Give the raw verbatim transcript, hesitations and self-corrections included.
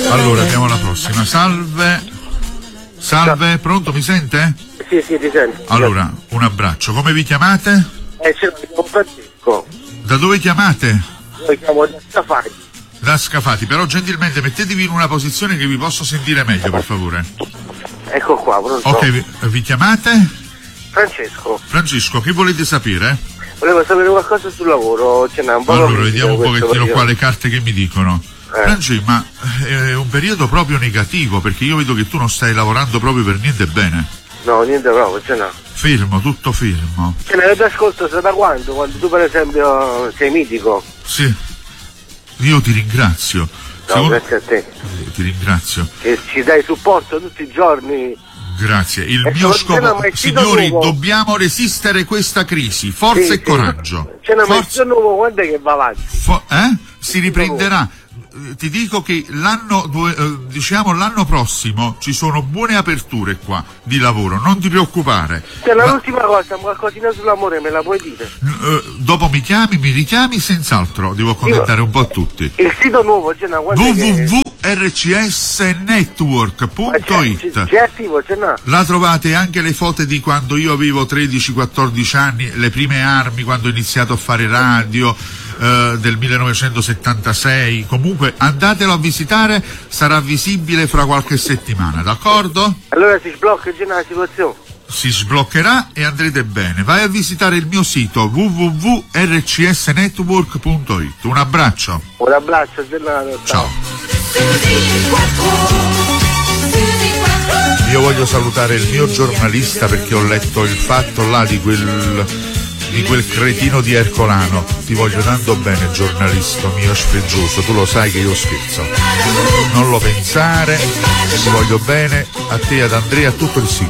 Allora, abbiamo la prossima. Salve. Salve, pronto, mi sente? Sì, sì, ti sento. Allora, un abbraccio. Come vi chiamate? Eh, c'è un Francesco. Da dove chiamate? Io chiamo da Scafati. Da Scafati, però gentilmente mettetevi in una posizione che vi posso sentire meglio, per favore. Ecco qua, pronto. Ok, vi, vi chiamate? Francesco. Francisco, che volete sapere? Volevo sapere qualcosa sul lavoro, ce n'è un po'. Allora, vediamo un pochettino qua le carte che mi dicono. Eh. Franci, ma è un periodo proprio negativo, perché io vedo che tu non stai lavorando proprio per niente bene. No, niente proprio, ce n'è. Fermo, tutto fermo. Ce n'è da ascolto da quando? Quando tu per esempio sei mitico. Sì, io ti ringrazio. No, Secondo... grazie a te. Eh, Ti ringrazio. Che ci dai supporto tutti i giorni. Grazie. Il E mio ce scopo, n'è mai sito signori, nuovo? dobbiamo resistere questa crisi. Forza Sì, e sì. coraggio. Ce n'è mai Forza... sito nuovo, quando è che va avanti? Fo- eh? Si riprenderà. Ti dico che l'anno, due- eh, diciamo l'anno prossimo ci sono buone aperture qua di lavoro, non ti preoccupare. C'è Ma- l'ultima cosa, qualcosina sull'amore me la puoi dire? eh, dopo mi chiami, mi richiami, senz'altro, devo accontentare un po' tutti. Il sito nuovo ce n'è quando è che... w w w punto r c s network punto i t. C'è attivo, ce n'ha. Là trovate anche le foto di quando io avevo tredici quattordici anni, le prime armi, quando ho iniziato a fare radio, eh, del millenovecentosettantasei. Comunque andatelo a visitare, sarà visibile fra qualche settimana, d'accordo? Allora si sblocca già la situazione. Si sbloccherà e andrete bene. Vai a visitare il mio sito w w w punto r c s network punto i t. Un abbraccio. Un abbraccio, giornata. Ciao. Io voglio salutare il mio giornalista perché ho letto il fatto là di quel di quel cretino di Ercolano. Ti voglio tanto bene, giornalista mio sfreggioso, tu lo sai che io scherzo. Non lo pensare, ti voglio bene a te, ad Andrea, a tutto il sito.